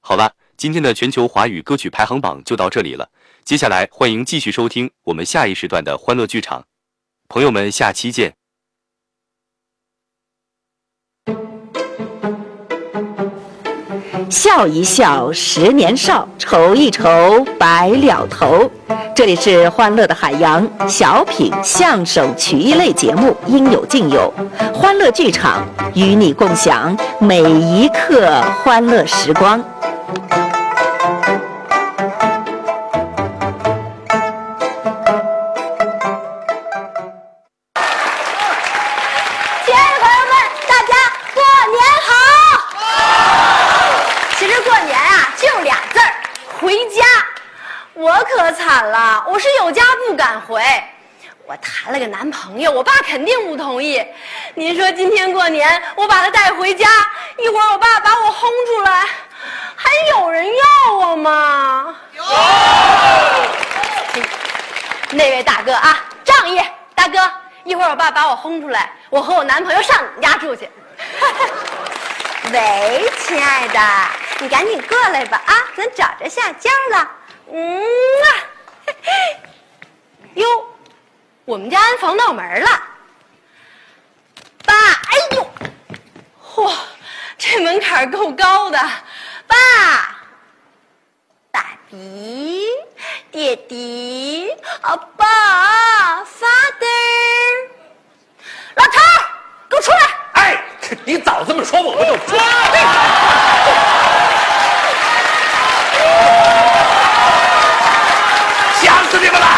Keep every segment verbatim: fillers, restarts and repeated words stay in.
好了，今天的全球华语歌曲排行榜就到这里了。接下来欢迎继续收听我们下一时段的欢乐剧场，朋友们，下期见。 笑一笑，十年少；愁一愁，白了头。这里是欢乐的海洋小品、相声、曲艺类节目，应有尽有。欢乐剧场与你共享每一刻欢乐时光。 亲爱的朋友们，大家过年好！其实过年啊，就俩字儿，回家。我可惨了，我是有家不敢回。我谈了个男朋友，我爸肯定不同意。您说今天过年，我把他带回家，一会儿我爸把我轰出来，还有人要我吗？有。那位大哥啊，仗义大哥，一会儿我爸把我轰出来，我和我男朋友上你们家住去。喂，亲爱的，你赶紧过来吧啊，咱找着下家了。嗯啊，哟，我们家安防闹门了。爸，哎呦，嚯，这门槛够高的。爸，爸比，爹地，啊爸 ，father， 老头儿，给我出来！ 哎，你早这么说，我不就出来？想死你们了！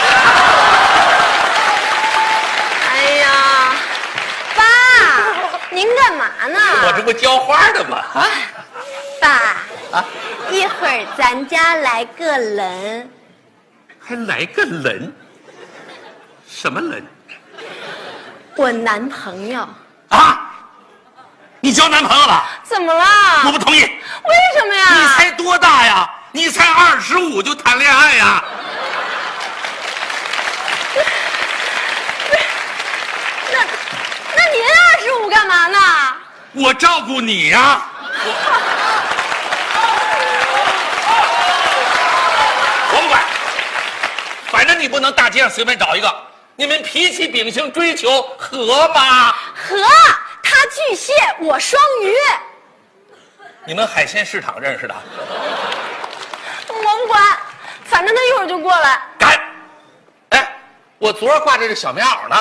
哎呀，爸，您干嘛呢？ 我这不浇花的吗？啊， 爸， 啊， 一会儿咱家来个人。 还来个人？什么人？ 我男朋友。 啊？你交男朋友了？ 怎么了？ 我不同意。 为什么呀？ 你才多大呀？你才二十五就谈恋爱呀？ 那那您二十五干嘛呢？ 我照顾你呀。我不管，反正你不能大街上随便找一个。你们脾气秉性追求合吗？ 合，他巨蟹，我双鱼。 你们海鲜市场认识的？ 我不管，反正他一会儿就过来。 敢！哎，我昨儿挂着这小棉袄呢。